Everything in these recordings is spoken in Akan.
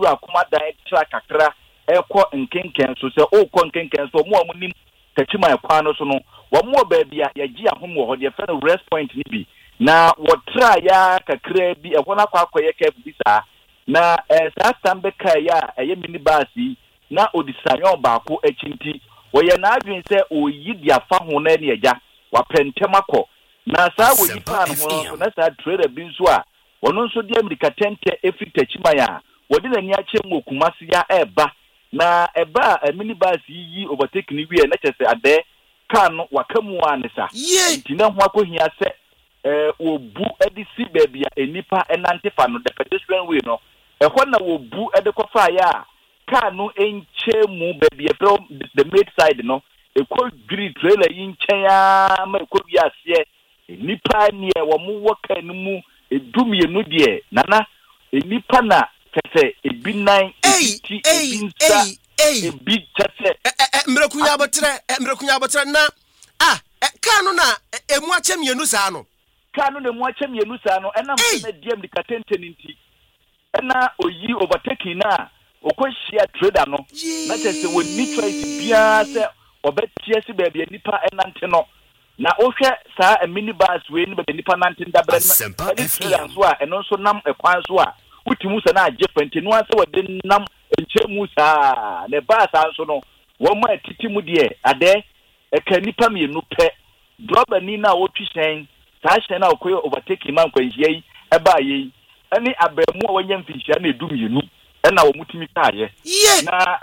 akoma dan track akra eko nkenken so se o ko nkenken so mo amunim tachima ekwa no so no wo mo ba bia ya gi ahom wo de fa no rest point ni bi na wo try ya kakra bi ekona kwa akoye ka bi sa na sa stambe ka ya eye minibus na odisanyo baako achinti wo ye na adwen se o yi dia fa ho na ne eja wa pentemako na sa wo yi pa no na sa trader bi nso a wono nso de America tente efitachima ya wodi na ni ache mokumase ya eba na eba minibus yi overtake ni wie na chese ade car no wakamu anesa ntina ho akohia se obu edisi bebia enipa enante fa no the pedestrian way no ehọ na obu edekofa ya car no enche mu bebia from the mid side no ekọ grid trailer yi nchen ya ma ekọ bi ase enipa ni e wo mu woka ni mu edumie no de nana enipa na kese ebinan ebi chese mrekunya abotre na kanu na emu achem yenu sa no kanu na emu achem yenu sa no enam na diem di katenten nti ena oyi overtaking na okohia trader no na chese woni choice bia se obetie se bia nipa enante no na ohwe sa minibus we ni bia nipa nante ndabre na trader so a eno so nam ekwan so a utimu sa na agefante no ase wode nam enchemu sa ne ba sa so no wo ma titimu de ade eka nipa mienu pe droba ni na wo twisen sa hye na okoye overtake man kwanhia yi eba yi ani abamu wanya mfinhia na edu mienu na wo mutimi kaaye na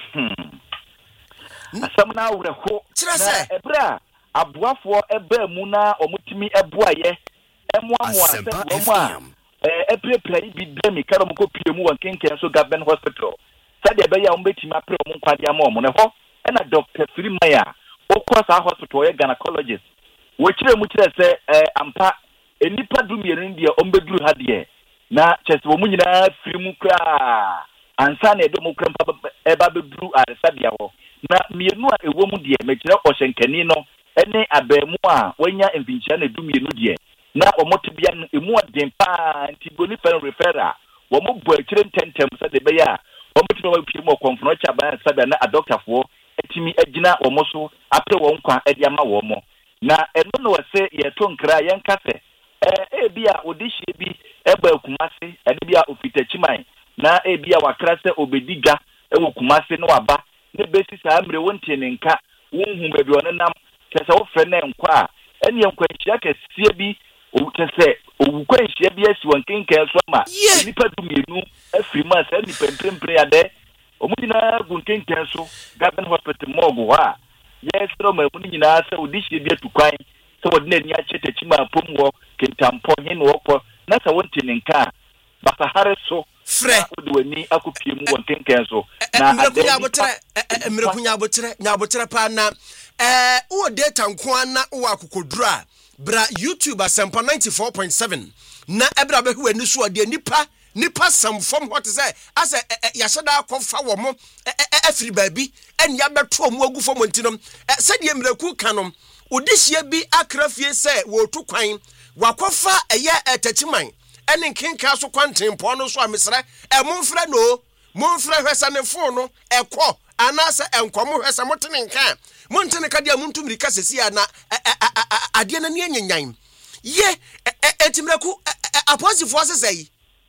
asam na awreho na ebra aboafo eba mu na omutimi eboaye emuamu asem epreprai bi demi karo mo kopie mu wankenken so Government Hospital sadia be ya ombetimi apre mo nkwade ama mo ne ho na Dr. Firimaya okwa hospital ye gynecologist wo kire mu kire se ampa enipa dumie ndi ombeduru ha de na chese wo munyina firimu kra ansa na edo mo krampa eba beduru aresadia ho na mienu a ewo mu de me kire ohyenkani no ene abamu a wanya mfinchia na dumie no de na omotibia emu adem pa ntiboni fan referral wo mo bo akire ntentem sa de be ya omotibia wa pie mo konfro cha ba sabia na adoctorfo etimi agina wo mo so apre wo nkwa edi ama wo mo na eno no wase ye to nkra ye nkase bia odihie bi eba kumase ede bia ofitachiman na bia wakrase obediga ewo kumase no aba ne besi sa amre wontie ne nka wonhu ba bi onenam kesa wo fe ne nkwa ene nkwa hia kesie bi utese owukwa hia bi asi wankenken so ma nipa dumienu afrima sa ni pemprempre ade omudina gunkenken so Government Hospital mogo ha yesro ma muni nyina sa odihie bi atukwan so wodina ni achete chima pomwo kentampo hin wokọ na sa wonte ne nka basa hare so fre odwani akopie mu wankenken so na mrekunya abotre pa na wo data nko na wo akokodura bra YouTube asempa 94.7 na ebra behu ani so de nipa samfom what say ase yashada akofa wo mo afiri baabi en ya beto mu agufo mo ntinom se de mreku kanom odihie bi akrafie se wo tu kwan wakofa eye etachiman ene nkenka so kwantempo no so amesra momfra no momfra hwesa ne fon no ekọ anase enkomo hwesa motene nka montene ka dia montumri ka sesi na ade na ne nyanyan ye etimreku aposifo asesei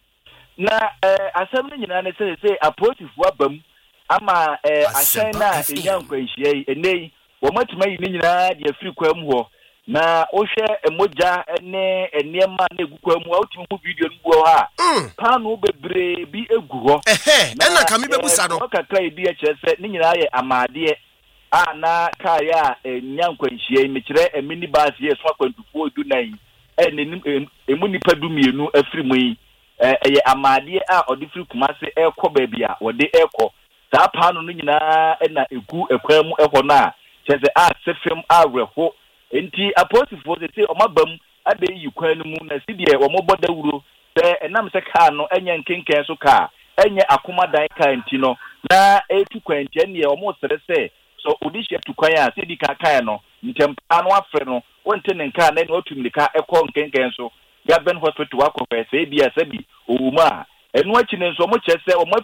na asem ne nyina ne se aposifo abam ama asen na enyankwanhie enei wo matuma yi ne nyina de afiri kwam ho na ohwe emoja ne eniema na egukwa mu awtimi hu video nbuo ha panu bebre bi egu ho na kame bebusa no kakra edi echese ni nyina ye amade na kaya nyankwanhie mekire minibus ye so akwantufuo dunan emu nipa dumienu afiri mu yi eye amade odifiri kumase ekọ baabi a wode ekọ saa panu no nyina na egu ekwa mu ehọ na chese sefem awreho enti aposifo se omabam abe yi kwan mu na sidie omoboda wuro se enam se ka no enye nkenken so ka enye akoma dan ka enti no na etu kwan enti ene omo sere se so odihie tu kwan a sidi ka kan no ntempa no afre no wonte ne nka na ne otumlika ekọ nkenken so Government Hospital akofese bia sabi owuma enu achi ne nso omo chese omo